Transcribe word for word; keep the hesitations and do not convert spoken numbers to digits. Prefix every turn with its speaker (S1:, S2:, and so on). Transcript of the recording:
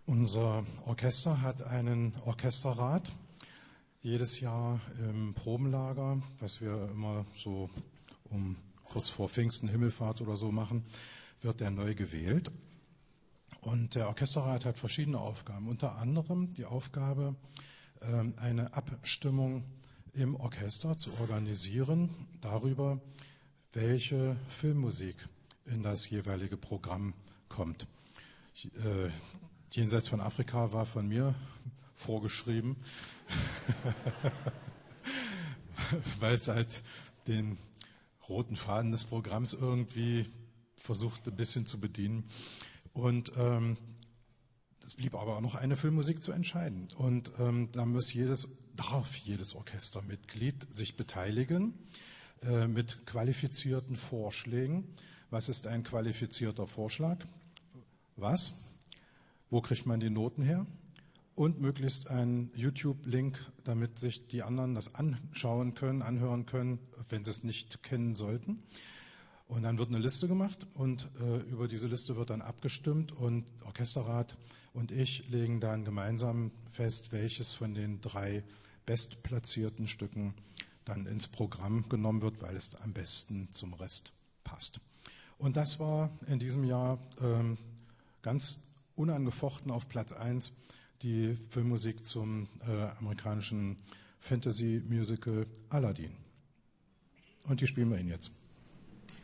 S1: Unser Orchester hat einen Orchesterrat. Jedes Jahr im Probenlager, was wir immer so um kurz vor Pfingsten, Himmelfahrt oder so machen, wird der neu gewählt. Und der Orchesterrat hat verschiedene Aufgaben, unter anderem die Aufgabe, eine Abstimmung im Orchester zu organisieren darüber, welche Filmmusik in das jeweilige Programm kommt. Äh, Jenseits von Afrika war von mir vorgeschrieben, weil es halt den roten Faden des Programms irgendwie versucht ein bisschen zu bedienen. Und ähm, es blieb aber auch noch eine Filmmusik zu entscheiden. Und ähm, da muss jedes, darf jedes Orchestermitglied sich beteiligen äh, mit qualifizierten Vorschlägen. Was ist ein qualifizierter Vorschlag? Was? Wo kriegt man die Noten her? Und möglichst einen YouTube-Link, damit sich die anderen das anschauen können, anhören können, wenn sie es nicht kennen sollten. Und dann wird eine Liste gemacht und äh, über diese Liste wird dann abgestimmt und Orchesterrat und ich legen dann gemeinsam fest, welches von den drei bestplatzierten Stücken dann ins Programm genommen wird, weil es am besten zum Rest passt. Und das war in diesem Jahr ähm, ganz unangefochten auf Platz eins die Filmmusik zum äh, amerikanischen Fantasy-Musical Aladdin. Und die spielen wir Ihnen jetzt.